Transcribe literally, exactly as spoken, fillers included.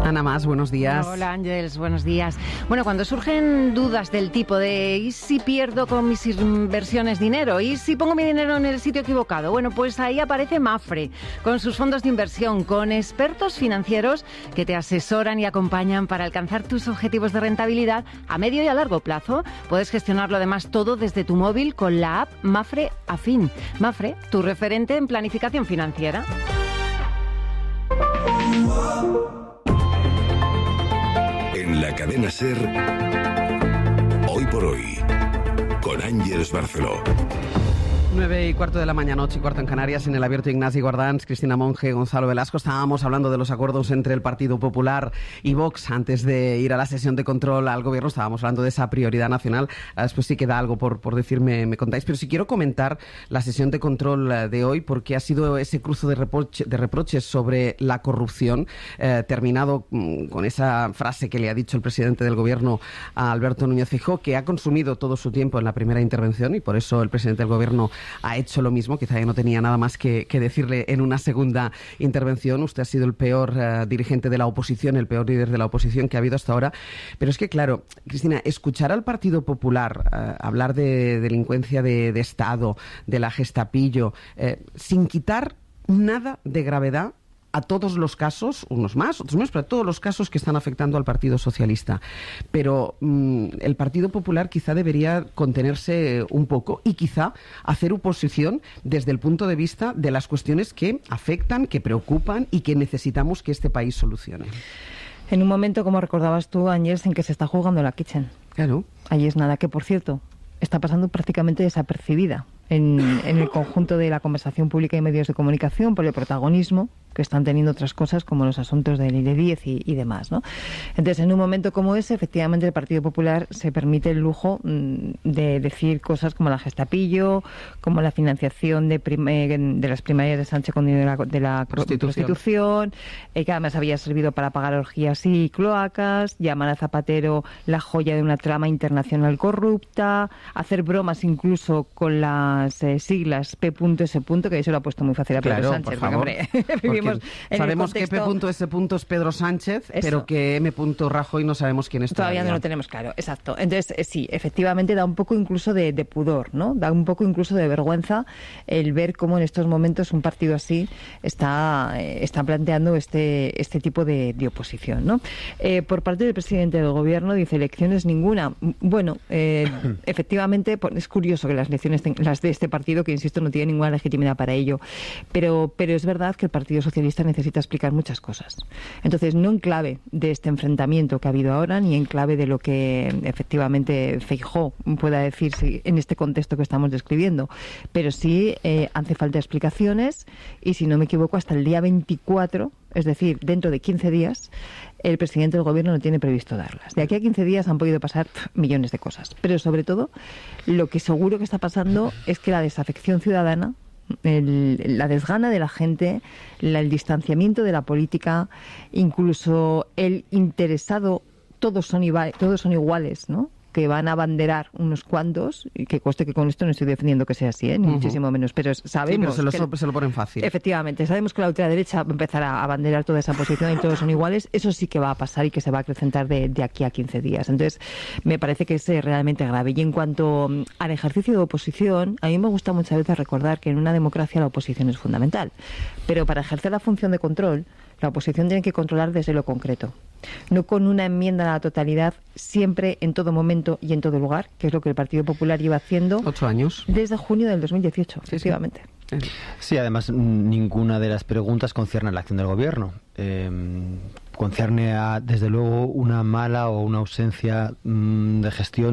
Ana Mas, buenos días. Hola Ángeles, buenos días. Bueno, cuando surgen dudas del tipo de ¿y si pierdo con mis inversiones dinero? ¿Y si pongo mi dinero en el sitio equivocado? Bueno, pues ahí aparece Mapfre, con sus fondos de inversión, con expertos financieros que te asesoran y acompañan para alcanzar tus objetivos de rentabilidad a medio y a largo plazo. Puedes gestionarlo además todo desde tu móvil con la app Mapfre Afin. Mapfre, tu referente en planificación financiera. En la cadena SER, Hoy por Hoy, con Ángeles Barceló. Nueve y cuarto de la mañana, ocho y cuarto en Canarias, en el Abierto Ignasi Guardans, Cristina Monge, Gonzalo Velasco. Estábamos hablando de los acuerdos entre el Partido Popular y Vox antes de ir a la sesión de control al gobierno. Estábamos hablando de esa prioridad nacional. Después sí queda algo por, por decirme, me contáis. Pero sí quiero comentar la sesión de control de hoy, porque ha sido ese cruce de, reproche, de reproches sobre la corrupción, eh, terminado mm, con esa frase que le ha dicho el presidente del gobierno a Alberto Núñez Feijóo, que ha consumido todo su tiempo en la primera intervención, y por eso el presidente del gobierno ha hecho lo mismo. Quizá ya no tenía nada más que, que decirle en una segunda intervención. Usted ha sido el peor uh, dirigente de la oposición, el peor líder de la oposición que ha habido hasta ahora. Pero es que, claro, Cristina, escuchar al Partido Popular uh, hablar de delincuencia de, de Estado, de la Gestapillo, eh, sin quitar nada de gravedad a todos los casos, unos más, otros menos, pero a todos los casos que están afectando al Partido Socialista. Pero mmm, el Partido Popular quizá debería contenerse un poco y quizá hacer oposición desde el punto de vista de las cuestiones que afectan, que preocupan y que necesitamos que este país solucione. En un momento, como recordabas tú, Ángeles, en que se está jugando la Kitchen. Claro. Ahí es nada, que por cierto, está pasando prácticamente desapercibida en, en el conjunto de la conversación pública y medios de comunicación por el protagonismo que están teniendo otras cosas como los asuntos del I D diez y, y demás, ¿no? Entonces, en un momento como ese, efectivamente, el Partido Popular se permite el lujo mmm, de decir cosas como la Gestapillo, como la financiación de, prime, de las primarias de Sánchez con dinero de la, de la prostitución, prostitución eh, que además había servido para pagar orgías y cloacas, llamar a Zapatero la joya de una trama internacional corrupta, hacer bromas incluso con las eh, siglas P S. Que eso lo ha puesto muy fácil a Pedro claro, Sánchez. Por favor. Porque sabemos contexto... que P S es Pedro Sánchez, Eso. Pero que M. Rajoy no sabemos quién es todavía. Todavía no lo tenemos claro, exacto. Entonces, eh, sí, efectivamente da un poco incluso de, de pudor, ¿no? Da un poco incluso de vergüenza el ver cómo en estos momentos un partido así está, eh, está planteando este, este tipo de, de oposición, ¿no? Eh, por parte del presidente del gobierno dice elecciones ninguna. Bueno, eh, efectivamente es curioso que las elecciones, las de este partido, que insisto no tiene ninguna legitimidad para ello, pero, pero es verdad que el Partido Socialista necesita explicar muchas cosas. Entonces, no en clave de este enfrentamiento que ha habido ahora, ni en clave de lo que efectivamente Feijóo pueda decir en este contexto que estamos describiendo, pero sí eh, hace falta explicaciones y, si no me equivoco, hasta el día veinticuatro, es decir, dentro de quince días, el presidente del gobierno no tiene previsto darlas. De aquí a quince días han podido pasar pff, millones de cosas, pero sobre todo lo que seguro que está pasando es que la desafección ciudadana, El, la desgana de la gente, la, el distanciamiento de la política, incluso el interesado, todos son, igual, todos son iguales, ¿no? Que van a abanderar unos cuantos, y que cueste que con esto no estoy defendiendo que sea así, ¿eh? Ni uh-huh. muchísimo menos, pero sabemos... Sí, pero se lo, que, se lo ponen fácil. Efectivamente, sabemos que la ultraderecha va a empezar a abanderar toda esa posición y todos son iguales. Eso sí que va a pasar y que se va a acrecentar de, de aquí a quince días. Entonces, me parece que es realmente grave. Y en cuanto al ejercicio de oposición, a mí me gusta muchas veces recordar que en una democracia la oposición es fundamental. Pero para ejercer la función de control, la oposición tiene que controlar desde lo concreto, no con una enmienda a la totalidad siempre, en todo momento y en todo lugar, que es lo que el Partido Popular lleva haciendo ocho años desde junio del dos mil dieciocho, sí, efectivamente. Sí. sí, además ninguna de las preguntas concierne a la acción del gobierno. Eh, concierne a, desde luego, una mala o una ausencia mmm, de gestión